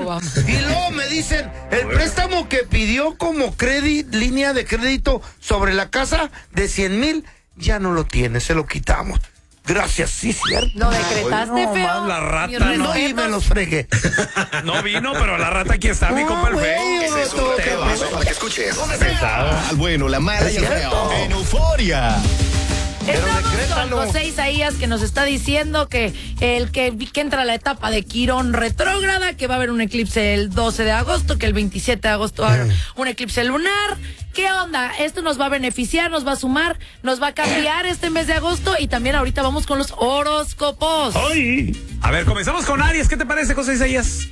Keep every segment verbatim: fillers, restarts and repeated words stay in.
Y luego me dicen, el préstamo que pidió como crédito, línea de crédito sobre la casa de cien mil, ya no lo tiene, se lo quitamos. Gracias, sí, cierto. Lo decretaste, no, feo. más la rata, Mis no, No, y me los fregué. No vino, pero la rata aquí está, mi No, compa el güey, feo. ese es un Te vas para que escuches. Pesado. Al bueno, la mala y el feo. En Euforia. Estamos decrétalo. con José Isaías, que nos está diciendo que el que, que entra a la etapa de Quirón retrógrada, que va a haber un eclipse el doce de agosto, que el veintisiete de agosto va a haber un eclipse lunar. ¿Qué onda? Esto nos va a beneficiar, nos va a sumar, nos va a cambiar este mes de agosto, y también ahorita vamos con los horóscopos. ¡Ay! A ver, comenzamos con Aries. ¿Qué te parece, José Isaías?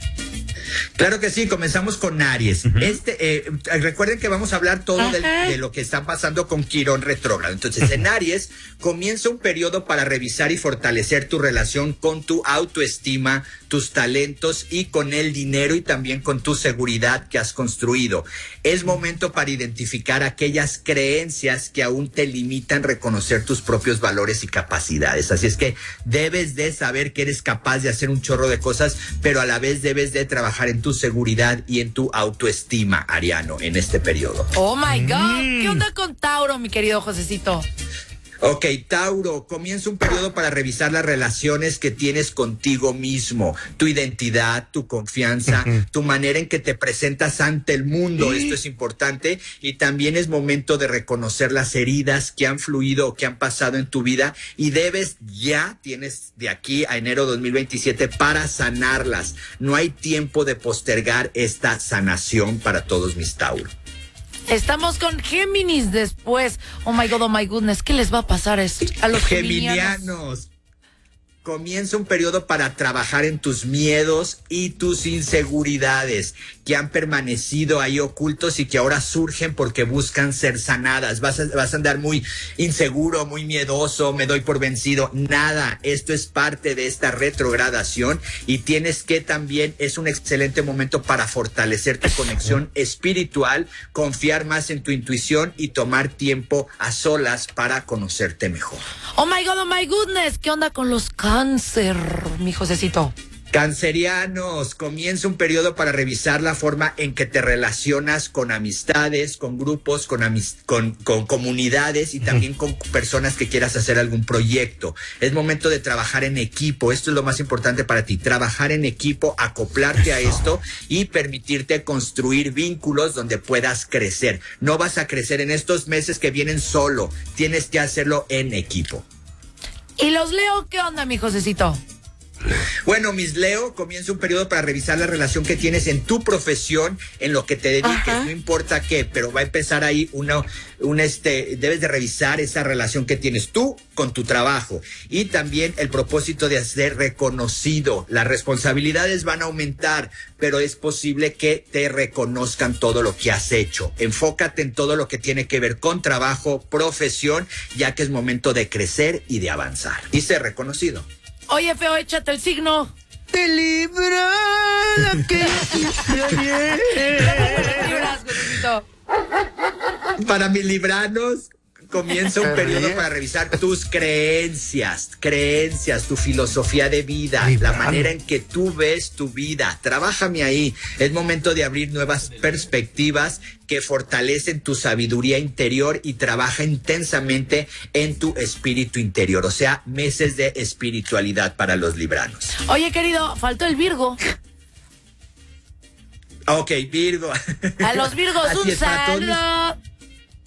Claro que sí, comenzamos con Aries. Uh-huh. Este, eh, recuerden que vamos a hablar todo de, de lo que está pasando con Quirón retrógrado. Entonces, en Aries comienza un periodo para revisar y fortalecer tu relación con tu autoestima, tus talentos y con el dinero, y también con tu seguridad que has construido. Es momento para identificar aquellas creencias que aún te limitan reconocer tus propios valores y capacidades. Así es que debes de saber que eres capaz de hacer un chorro de cosas, pero a la vez debes de trabajar en tu seguridad y en tu autoestima, Ariano, en este periodo. Oh my God, mm. ¿Qué onda con Tauro, mi querido Josecito? Ok, Tauro, comienza un periodo para revisar las relaciones que tienes contigo mismo, tu identidad, tu confianza, uh-huh. tu manera en que te presentas ante el mundo. ¿Sí? Esto es importante, y también es momento de reconocer las heridas que han fluido o que han pasado en tu vida, y debes, ya tienes de aquí a enero dos mil veintisiete para sanarlas. No hay tiempo de postergar esta sanación para todos mis Tauro. Estamos con Géminis después. Oh my God, oh my goodness, ¿qué les va a pasar a los geminianos? Geminianos. Comienza un periodo para trabajar en tus miedos y tus inseguridades que han permanecido ahí ocultos y que ahora surgen porque buscan ser sanadas. Vas a, vas a andar muy inseguro, muy miedoso, me doy por vencido. Nada, esto es parte de esta retrogradación, y tienes que también, es un excelente momento para fortalecer tu conexión espiritual, confiar más en tu intuición y tomar tiempo a solas para conocerte mejor. Oh my God, oh my goodness, ¿qué onda con los cáncer, mi Josecito? Cancerianos, comienza un periodo para revisar la forma en que te relacionas con amistades, con grupos, con, amis- con, con comunidades, y también con personas que quieras hacer algún proyecto. Es momento de trabajar en equipo. Esto es lo más importante para ti, trabajar en equipo, acoplarte a esto y permitirte construir vínculos donde puedas crecer. No vas a crecer en estos meses que vienen solo, tienes que hacerlo en equipo. ¿Y los Leo qué onda, mi Josecito? Bueno, mis Leo, comienza un periodo para revisar la relación que tienes en tu profesión, en lo que te dediques. Ajá. No importa qué, pero va a empezar ahí una, una este, debes de revisar esa relación que tienes tú con tu trabajo, y también el propósito de ser reconocido. Las responsabilidades van a aumentar, pero es posible que te reconozcan todo lo que has hecho. Enfócate en todo lo que tiene que ver con trabajo, profesión, ya que es momento de crecer y de avanzar y ser reconocido. Oye, feo, échate el signo. Te libra la que Para mis libranos, comienza un periodo para revisar tus creencias, creencias, tu filosofía de vida, la manera en que tú ves tu vida. Trabájame ahí. Es momento de abrir nuevas perspectivas que fortalecen tu sabiduría interior, y trabaja intensamente en tu espíritu interior. O sea, meses de espiritualidad para los libranos. Oye, querido, faltó el Virgo. Ok, Virgo. A los Virgos, Así un es, para todos saludo. mis...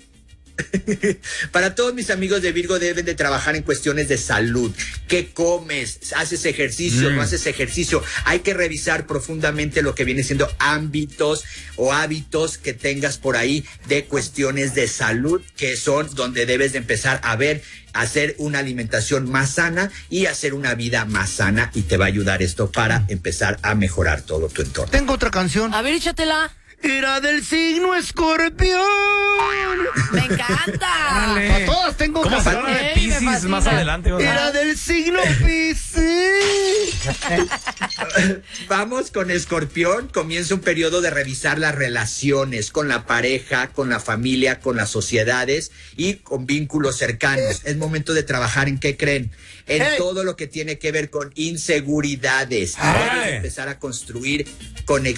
Para todos mis amigos de Virgo, deben de trabajar en cuestiones de salud. ¿Qué comes? ¿Haces ejercicio? Mm. ¿No haces ejercicio? Hay que revisar profundamente lo que viene siendo ámbitos o hábitos que tengas por ahí de cuestiones de salud, que son donde debes de empezar a ver, hacer una alimentación más sana y hacer una vida más sana, y te va a ayudar esto para empezar a mejorar todo tu entorno. Tengo otra canción. A ver, échatela. Era del signo Escorpión. Me encanta. A todas tengo ¿Cómo canciones. hablar de Piscis más adelante? ¿Verdad? Era del signo Piscis. Vamos con Escorpión. Comienza un periodo de revisar las relaciones con la pareja, con la familia, con las sociedades y con vínculos cercanos. Es momento de trabajar en, ¿qué creen? En hey. todo lo que tiene que ver con inseguridades. Debes empezar a construir conexiones